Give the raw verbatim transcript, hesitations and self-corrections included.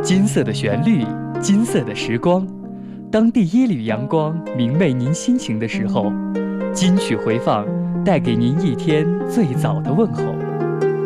金色的旋律，金色的时光。当第一缕阳光明媚您心情的时候，金曲回放带给您一天最早的问候。